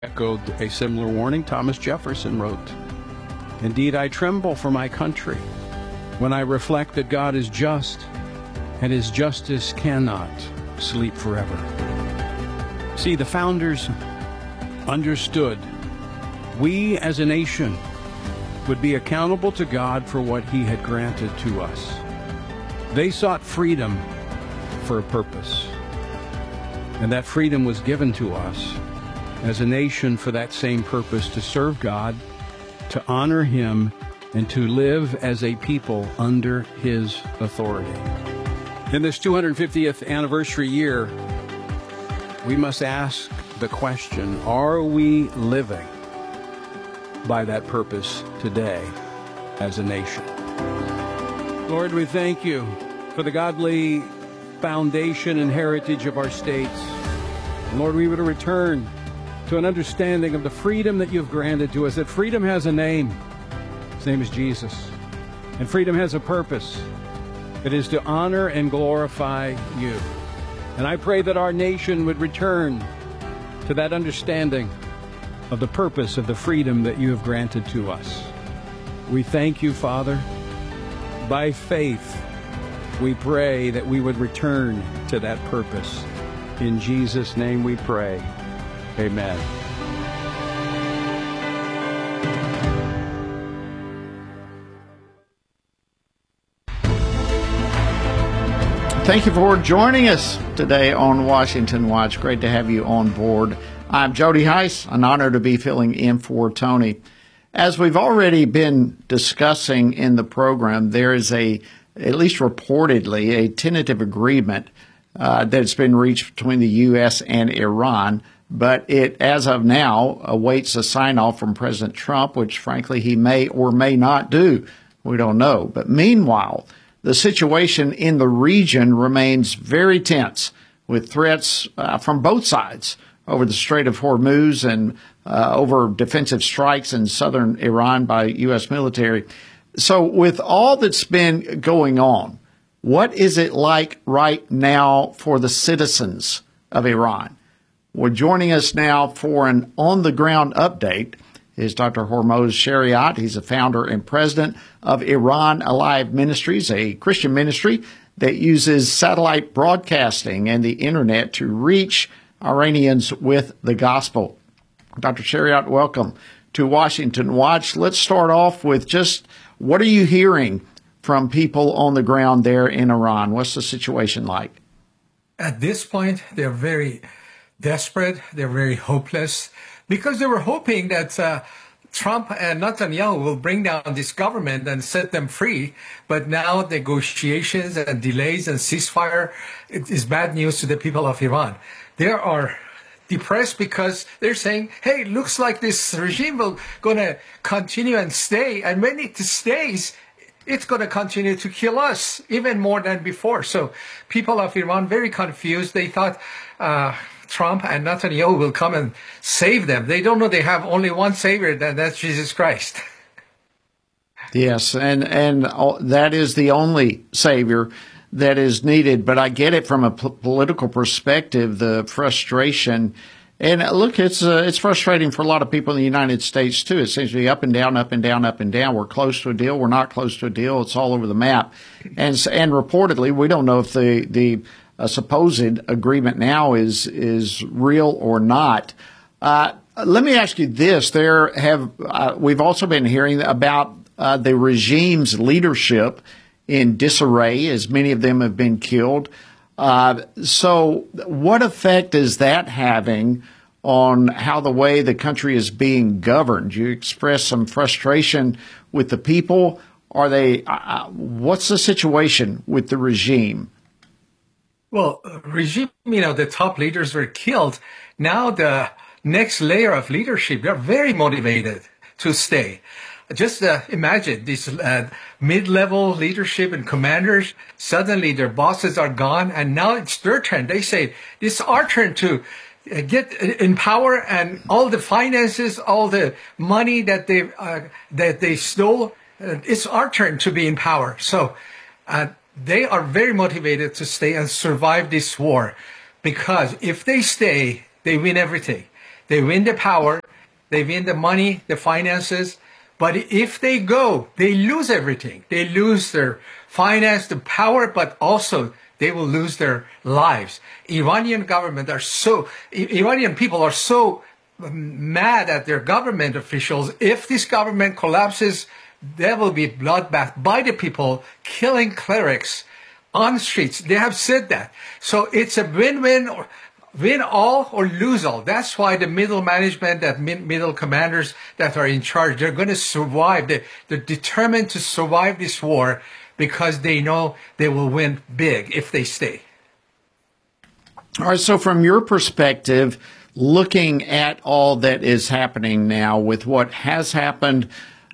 Echoed a similar warning Thomas Jefferson wrote. Indeed, I tremble for my country when I reflect that God is just and his justice cannot sleep forever. See, the founders understood we as a nation would be accountable to God for what he had granted to us. They sought freedom for a purpose, and that freedom was given to us as a nation for that same purpose, to serve God, to honor him, and to live as a people under his authority. In this 250th anniversary year, we must ask the question, are we living by that purpose today as a nation? Lord, we thank you for the godly foundation and heritage of our states. And Lord, we would return to an understanding of the freedom that you've granted to us, that freedom has a name. His name is Jesus. And freedom has a purpose. It is to honor and glorify you. And I pray that our nation would return to that understanding of the purpose of the freedom that you have granted to us. We thank you, Father. By faith, we pray that we would return to that purpose. In Jesus' name we pray. Amen. Thank you for joining us today on Washington Watch. Great to have you on board. I'm Jody Heiss, an honor to be filling in for Tony. As we've already been discussing in the program, there is at least reportedly, a tentative agreement that's been reached between the U.S. and Iran. But it, as of now, awaits a sign-off from President Trump, which, frankly, he may or may not do. We don't know. But meanwhile, the situation in the region remains very tense, with threats from both sides over the Strait of Hormuz and over defensive strikes in southern Iran by U.S. military. So with all that's been going on, what is it like right now for the citizens of Iran? Well, joining us now for an on-the-ground update is Dr. Hormoz Shariat. He's the founder and president of Iran Alive Ministries, a Christian ministry that uses satellite broadcasting and the internet to reach Iranians with the gospel. Dr. Shariat, welcome to Washington Watch. Let's start off with just what are you hearing from people on the ground there in Iran? What's the situation like? At this point, they're very desperate. They're very hopeless because they were hoping that Trump and Netanyahu will bring down this government and set them free. But now negotiations and delays and ceasefire is bad news to the people of Iran. They are depressed because they're saying, hey, it looks like this regime will going to continue and stay. And when it stays, it's going to continue to kill us even more than before. So people of Iran very confused. They thought Trump and Netanyahu will come and save them. They don't know they have only one savior, and that's Jesus Christ. Yes, and that is the only savior that is needed. But I get it from a political perspective, the frustration. And look, it's frustrating for a lot of people in the United States, too. It seems to be up and down, up and down, up and down. We're close to a deal. We're not close to a deal. It's all over the map. And reportedly, we don't know if the supposed agreement now is real or not. Let me ask you this. We've also been hearing about the regime's leadership in disarray, as many of them have been killed. So what effect is that having on how the way the country is being governed? You express some frustration with the people. What's the situation with the regime? Well, regime, the top leaders were killed. Now the next layer of leadership, they're very motivated to stay. Just imagine this mid-level leadership and commanders, suddenly their bosses are gone, and now it's their turn. They say, it's our turn to get in power, and all the finances, all the money that they stole, it's our turn to be in power. So they are very motivated to stay and survive this war, because if they stay, they win everything. They win the power, they win the money, the finances. But if they go, they lose everything. They lose their finance, the power, but also they will lose their lives. Iranian people are so mad at their government officials. If this government collapses, there will be bloodbath by the people killing clerics on streets. They have said that. So it's a win-win, or win all or lose all. That's why the middle management, that middle commanders that are in charge, they're going to survive. They're determined to survive this war because they know they will win big if they stay. All right, so from your perspective, looking at all that is happening now with what has happened,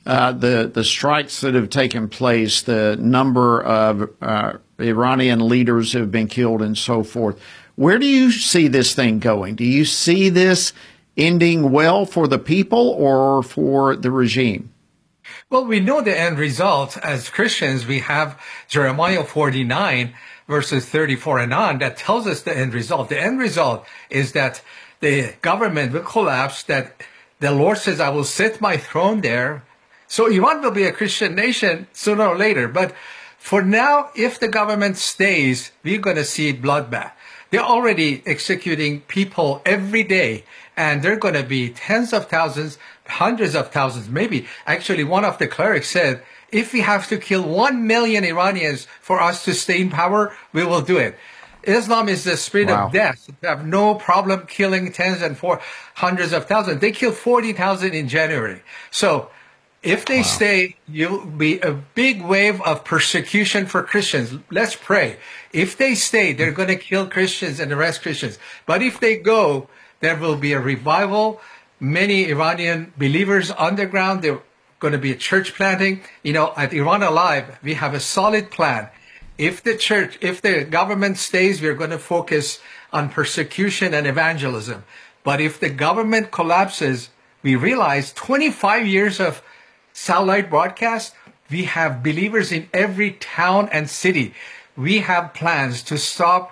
the strikes that have taken place, the number of Iranian leaders who have been killed and so forth, where do you see this thing going? Do you see this ending well for the people or for the regime? Well, we know the end result. As Christians, we have Jeremiah 49, verses 34 and on, that tells us the end result. The end result is that the government will collapse, that the Lord says, I will set my throne there. So Iran will be a Christian nation sooner or later. But for now, if the government stays, we're going to see bloodbath. They're already executing people every day, and they're going to be tens of thousands, hundreds of thousands, maybe. Actually, one of the clerics said, if we have to kill 1 million Iranians for us to stay in power, we will do it. Islam is the spirit of death. They have no problem killing tens and hundreds of thousands. They killed 40,000 in January. So if they stay, you'll be a big wave of persecution for Christians. Let's pray. If they stay, they're going to kill Christians and arrest Christians. But if they go, there will be a revival. Many Iranian believers underground, they're going to be a church planting. You know, at Iran Alive, we have a solid plan. If the government stays, we're going to focus on persecution and evangelism. But if the government collapses, we realize 25 years of satellite broadcast, we have believers in every town and city. We have plans to start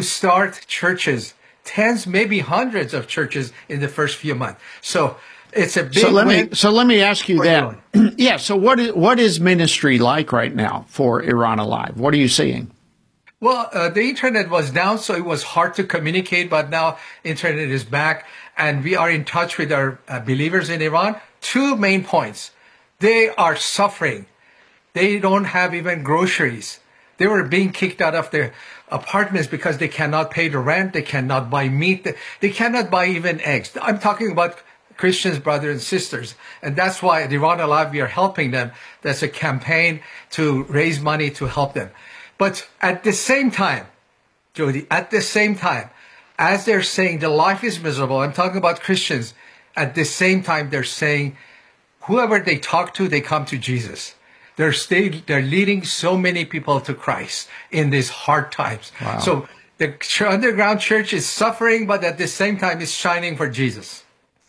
churches, tens, maybe hundreds of churches in the first few months. So it's a big So let me ask you that. Yeah. So what is ministry like right now for Iran Alive? What are you seeing? Well, the internet was down, so it was hard to communicate, but now internet is back, and we are in touch with our believers in Iran. 2 main points. They are suffering. They don't have even groceries. They were being kicked out of their apartments because they cannot pay the rent. They cannot buy meat. They cannot buy even eggs. I'm talking about Christians, brothers and sisters. And that's why at Iran Alive, we are helping them. That's a campaign to raise money to help them. But at the same time, Jody, at the same time, as they're saying the life is miserable, I'm talking about Christians, at the same time they're saying, whoever they talk to, they come to Jesus. They're leading so many people to Christ in these hard times. Wow. So the underground church is suffering, but at the same time is shining for Jesus.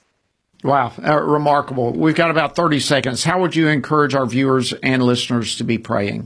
Wow, remarkable. We've got about 30 seconds. How would you encourage our viewers and listeners to be praying?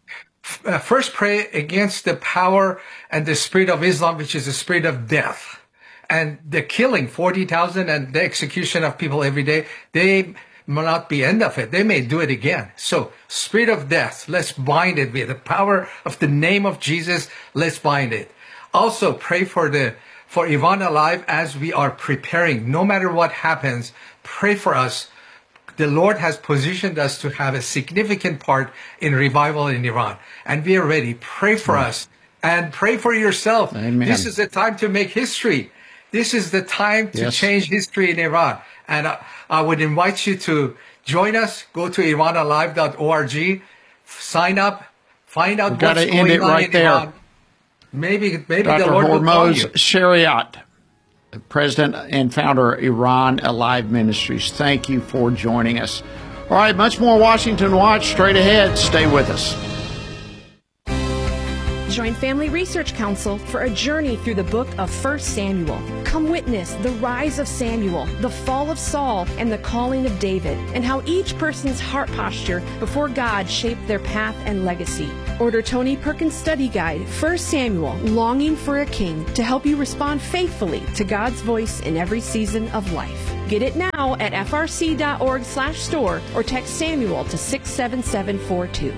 First, pray against the power and the spirit of Islam, which is the spirit of death. And the killing, 40,000, and the execution of people every day, they will not be end of it. They may do it again. So, spirit of death, let's bind it with the power of the name of Jesus. Let's bind it. Also, pray for Iran Alive as we are preparing. No matter what happens, pray for us. The Lord has positioned us to have a significant part in revival in Iran. And we are ready. Pray for us and pray for yourself. Amen. This is the time to make history. This is the time to change history in Iran. And I would invite you to join us. Go to iranalive.org, sign up, find out what's going on in Iran. Maybe Dr. the Lord will call you. Shariat, President and founder of Iran Alive Ministries. Thank you for joining us. All right, much more Washington Watch straight ahead. Stay with us. Join Family Research Council for a journey through the book of 1 Samuel. Come witness the rise of Samuel, the fall of Saul, and the calling of David, and how each person's heart posture before God shaped their path and legacy. Order Tony Perkins' study guide, 1 Samuel, Longing for a King, to help you respond faithfully to God's voice in every season of life. Get it now at frc.org/store or text Samuel to 67742.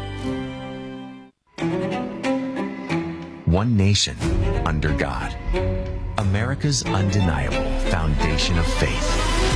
One nation under God. America's undeniable foundation of faith.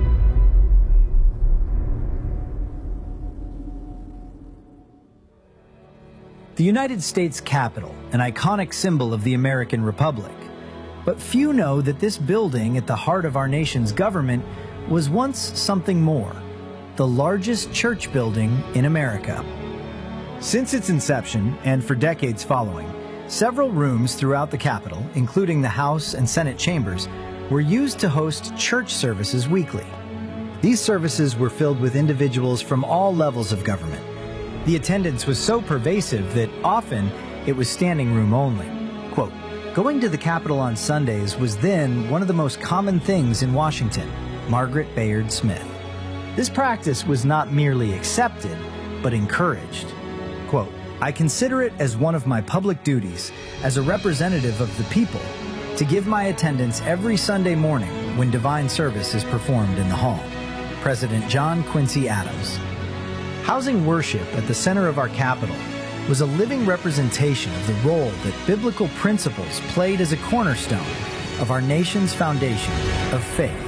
The United States Capitol, an iconic symbol of the American Republic. But few know that this building at the heart of our nation's government was once something more, the largest church building in America. Since its inception, and for decades following, several rooms throughout the Capitol, including the House and Senate chambers, were used to host church services weekly. These services were filled with individuals from all levels of government. The attendance was so pervasive that often it was standing room only. Quote, "Going to the Capitol on Sundays was then one of the most common things in Washington." Margaret Bayard Smith. This practice was not merely accepted, but encouraged. Quote, "I consider it as one of my public duties as a representative of the people to give my attendance every Sunday morning when divine service is performed in the hall." President John Quincy Adams. Housing worship at the center of our Capitol was a living representation of the role that biblical principles played as a cornerstone of our nation's foundation of faith.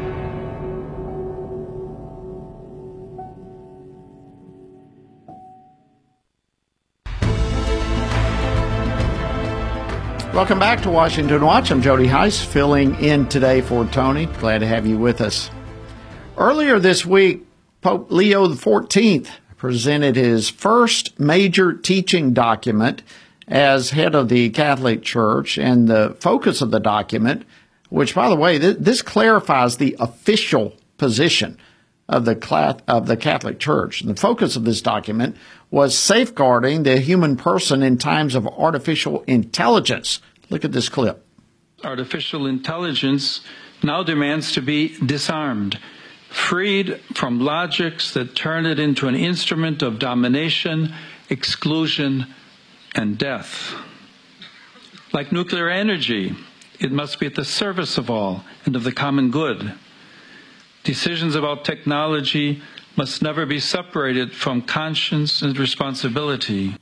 Welcome back to Washington Watch. I'm Jody Heiss, filling in today for Tony. Glad to have you with us. Earlier this week, Pope Leo XIV presented his first major teaching document as head of the Catholic Church, and the focus of the document, which, by the way, this clarifies the official position of the Catholic Church. The focus of this document was safeguarding the human person in times of artificial intelligence. Look at this clip. Artificial intelligence now demands to be disarmed, freed from logics that turn it into an instrument of domination, exclusion, and death. Like nuclear energy, it must be at the service of all and of the common good. Decisions about technology must never be separated from conscience and responsibility.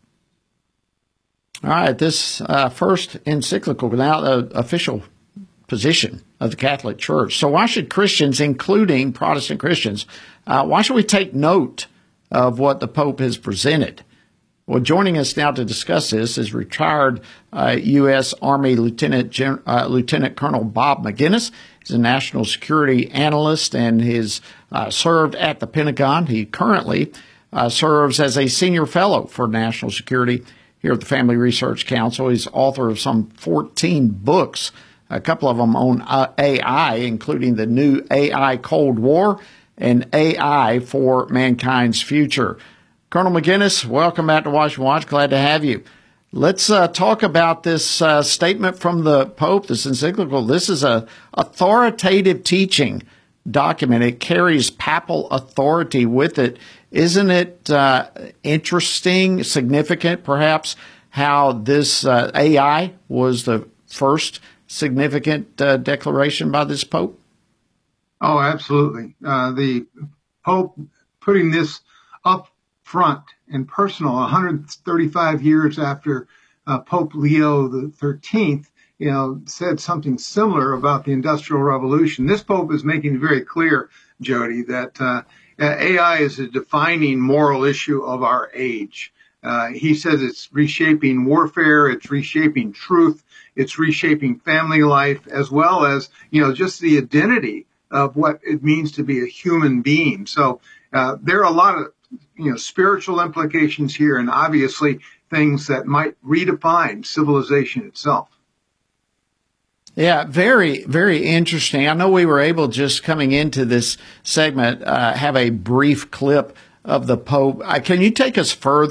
All right, this first encyclical, now the official position of the Catholic Church. So why should Christians, including Protestant Christians, why should we take note of what the Pope has presented? Well, joining us now to discuss this is retired U.S. Army Lieutenant Colonel Bob Maginnis. He's a national security analyst and has served at the Pentagon. He currently serves as a senior fellow for national security here at the Family Research Council. He's author of some 14 books, a couple of them on AI, including the new AI Cold War and AI for Mankind's Future. Colonel Maginnis, welcome back to Washington Watch. Glad to have you. Let's talk about this statement from the Pope, this encyclical. This is a authoritative teaching document. It carries papal authority with it. Isn't it interesting, significant, perhaps, how this AI was the first significant declaration by this Pope? Oh, absolutely. The Pope putting this up front and personal 135 years after Pope Leo XIII, said something similar about the Industrial Revolution. This Pope is making it very clear, Jody, that AI is a defining moral issue of our age. He says it's reshaping warfare, it's reshaping truth, it's reshaping family life, as well as, just the identity of what it means to be a human being. So there are a lot of spiritual implications here, and obviously things that might redefine civilization itself. Yeah, very, very interesting. I know we were able, just coming into this segment, have a brief clip of the Pope. Can you take us further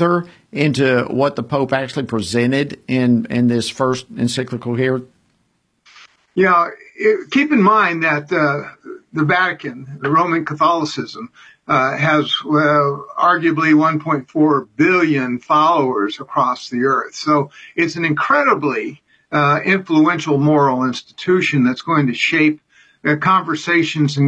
into what the Pope actually presented in this first encyclical here? Yeah, keep in mind that the Vatican, the Roman Catholicism, has arguably 1.4 billion followers across the earth. So it's an incredibly influential moral institution that's going to shape conversations and